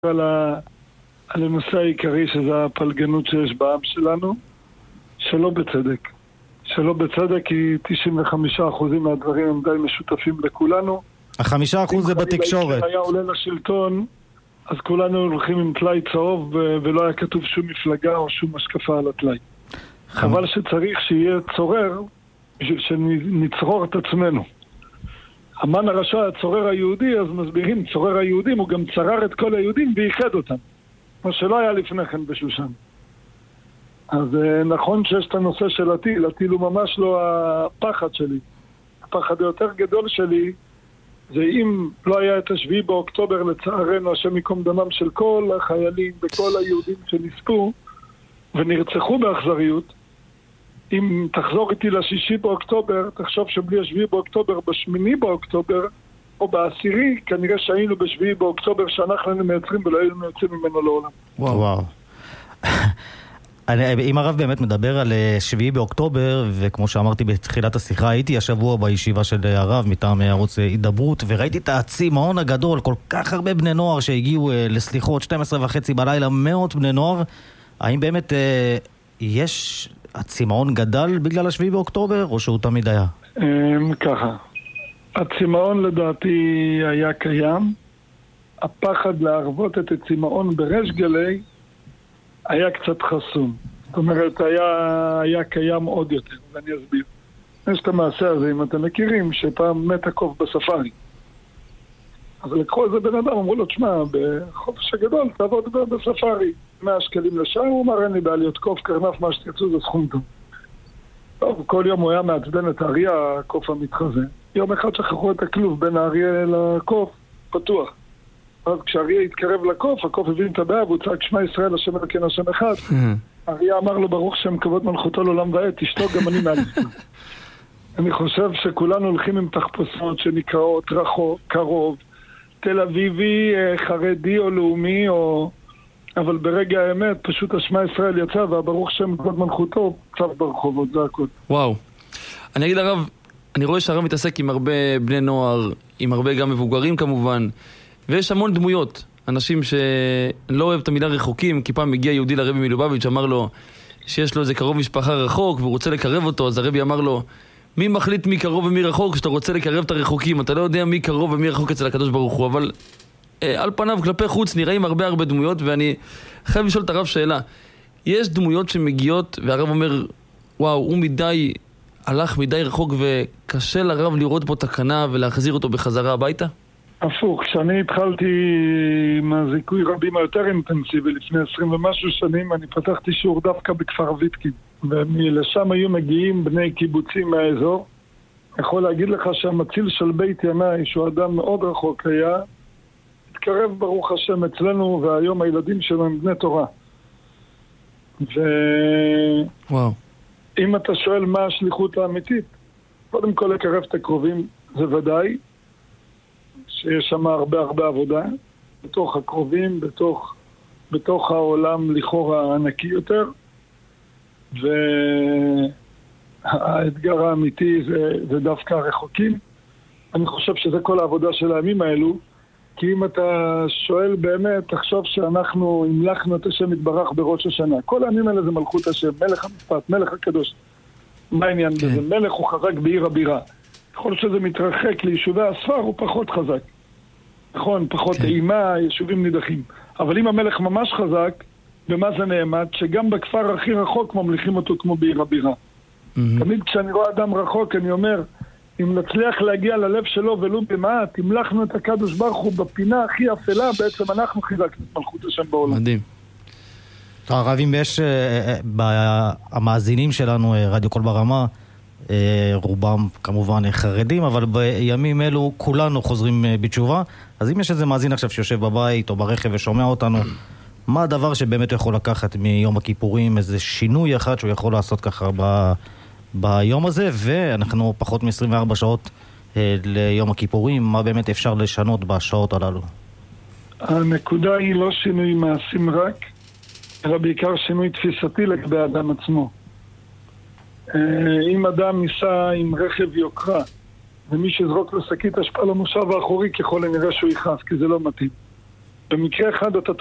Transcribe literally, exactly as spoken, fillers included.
על, ה... על הנושא העיקרי שזה הפלגנות שיש בעם שלנו, שלא בצדק. שלא בצדק, כי תשעים וחמישה אחוז מהדברים הם די משותפים לכולנו. החמישה אחוז זה בתקשורת. אם היה עולה לשלטון, אז כולנו הולכים עם טלי צהוב, ולא היה כתוב שום מפלגה או שום השקפה על הטלי. חבל שצריך שיהיה צורר, בשביל שנצרור את עצמנו. המן הרשע, הצורר היהודי, אז מסבירים, צורר היהודים, הוא גם צרר את כל היהודים וייחד אותם. מה שלא היה לפני כן בשושן. אז נכון שיש את הנושא של הטיל, הטיל הוא ממש לא הפחד שלי. הפחד היותר גדול שלי, זה אם לא היה את השביעי באוקטובר, לצערנו, השם יקום דמם של כל החיילים וכל היהודים שנספו ונרצחו באכזריות, אם תחזור איתי לשישי באוקטובר, תחשוב שבלי השביעי באוקטובר, בשמיני באוקטובר, או בעשירי, כנראה שהיינו בשביעי באוקטובר שאנחנו מייצרים ולא היינו יוצאים ממנו לעולם. וואו. וואו. אם הרב באמת מדבר על שביעי באוקטובר, וכמו שאמרתי בתחילת השיחה, הייתי השבוע בישיבה של הרב מטעם ערוץ הידברות, וראיתי את הצימאון הגדול, כל כך הרבה בני נוער שהגיעו לסליחות, שתים עשרה וחצי בלילה, מאות בני נוער. האם באמת יש... הצימאון גדל בגלל השביעי באוקטובר, או שהוא תמיד היה? ככה. הצימאון לדעתי היה קיים. הפחד להרבות את הצימאון בריש גלי היה קצת חסום. זאת אומרת, היה, היה קיים עוד יותר, ואני אסביר. יש את המעשה הזה, אם אתם מכירים, שפעם מת הקוף בספארי. אז לקחו איזה בן אדם, אמרו לו, תשמע, בחופש הגדול תעבוד בספארי. מאה שקלים לשם, הוא אמר, אין לי בעיה להיות קוף, קרנף, מה שתרצו, זה סכום טוב. טוב, כל יום הוא היה מעצבן את האריה, הקוף המתחזה. יום אחד שכחו את הכלוב בין האריה לקוף, פתוח. אז כשהאריה התקרב לקוף, הקוף הבין את הבעיה, והוא צעק, שמע ישראל, השם אלוקינו השם אחד. האריה אמר לו, ברוך שם כבוד מלכותו לעולם ועד, תשתוק גם אני מעצבן. אני חושב שכולנו הולכים עם תחפושות שנקראות רחוק, קרוב, תל אביבי, חרדי או לאומי, או... אבל ברגע האמת, פשוט השמע ישראל יצא, והברוך שם כבוד מלכותו, קצת ברחובות, זה הכל. וואו. אני אגיד לרב, אני רואה שהרב מתעסק עם הרבה בני נוער, עם הרבה גם מבוגרים כמובן, ויש המון דמויות. אנשים שלא אוהב את המילה רחוקים, כי פעם הגיע יהודי לרבי מלובביץ', אמר לו שיש לו איזה קרוב משפחה רחוק, והוא רוצה לקרב אותו, אז הרבי אמר לו, מי מחליט מי קרוב ומי רחוק? כשאתה רוצה לקרב את הרחוקים, אתה לא יודע מי קרוב ומי רחוק אצל הקדוש ברוך הוא, אבל על פניו כלפי חוץ נראים הרבה הרבה דמויות, ואני חייב לשאול את הרב שאלה. יש דמויות שמגיעות והרב אומר, וואו, הוא מדי הלך מדי רחוק וקשה לרב לראות פה תקנה ולהחזיר אותו בחזרה הביתה? הפוך, כשאני התחלתי עם הזיכוי רבים היותר אינטנסיבי לפני עשרים ומשהו שנים, אני פתחתי שיעור דווקא בכפר ויתקין, ולשם היו מגיעים בני קיבוצים מהאזור. יכול להגיד לך שהמציל של בית ינאי, שהוא אדם מאוד רחוק היה, התקרב ברוך השם אצלנו, והיום הילדים שלנו הם בני תורה. וואו. אם אתה שואל מה השליחות האמיתית, קודם כל לקרב את הקרובים, זה ודאי, שיש שם הרבה הרבה עבודה, בתוך הקרובים, בתוך, בתוך העולם לכאורה הענקי יותר, והאתגר האמיתי זה, זה דווקא הרחוקים. אני חושב שזה כל העבודה של הימים האלו, כי אם אתה שואל באמת, תחשוב שאנחנו המלכנו את השם יתברך בראש השנה. כל הימים האלה זה מלכות השם, מלך המשפט, מלך הקדוש. מה העניין כן. בזה? מלך הוא חזק בעיר הבירה. יכול שזה מתרחק ליישובי הספר, הוא פחות חזק. נכון, פחות כן. אימה, יישובים נידחים. אבל אם המלך ממש חזק, במה זה נעמד? שגם בכפר הכי רחוק ממליכים אותו כמו בעיר הבירה. Mm-hmm. תמיד כשאני רואה אדם רחוק, אני אומר, אם נצליח להגיע ללב שלו ולו במעט, המלכנו את הקדוש ברוך הוא בפינה הכי אפלה, בעצם אנחנו חיזקנו את מלכות השם בעולם. מדהים. הרב, אם יש המאזינים שלנו, רדיו קול ברמה, רובם כמובן חרדים, אבל בימים אלו כולנו חוזרים בתשובה. אז אם יש איזה מאזין עכשיו שיושב בבית או ברכב ושומע אותנו, מה הדבר שבאמת הוא יכול לקחת מיום הכיפורים, איזה שינוי אחד שהוא יכול לעשות ככה ב... ביום הזה, ואנחנו פחות מ-עשרים וארבע שעות אה, ליום הכיפורים, מה באמת אפשר לשנות בשעות הללו? הנקודה היא לא שינוי מעשים רק, אלא בעיקר שינוי תפיסתי לגבי האדם עצמו. אה, אם אדם ניסה עם רכב יוקרה, ומי שזרוק לו שקית השפעה למושב האחורי, ככל הנראה שהוא יכעס, כי זה לא מתאים. במקרה אחד אתה